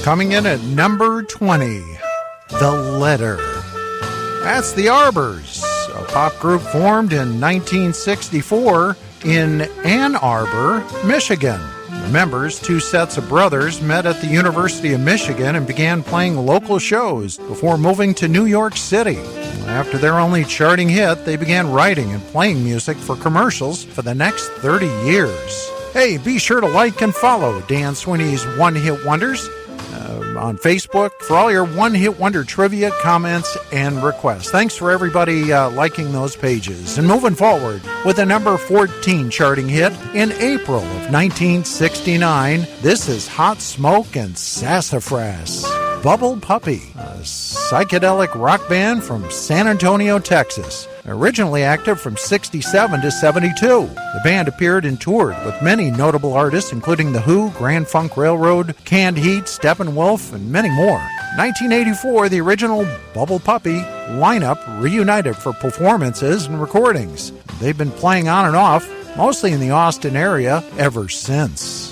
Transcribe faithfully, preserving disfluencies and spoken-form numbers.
Coming in at number twenty, The Letter. That's the Arbors, a pop group formed in nineteen sixty-four in Ann Arbor, Michigan. The members, two sets of brothers, met at the University of Michigan and began playing local shows before moving to New York City. After their only charting hit, they began writing and playing music for commercials for the next thirty years. Hey, be sure to like and follow Dan Sweeney's One Hit Wonders uh, on Facebook for all your One Hit Wonder trivia, comments, and requests. Thanks for everybody uh, liking those pages. And moving forward with a number fourteen charting hit in April of nineteen sixty-nine, this is Hot Smoke and Sassafras. Bubble Puppy, a psychedelic rock band from San Antonio, Texas. Originally active from sixty-seven to seventy-two, the band appeared and toured with many notable artists, including The Who, Grand Funk Railroad, Canned Heat, Steppenwolf, and many more. nineteen eighty-four, the original Bubble Puppy lineup reunited for performances and recordings. They've been playing on and off, mostly in the Austin area, ever since.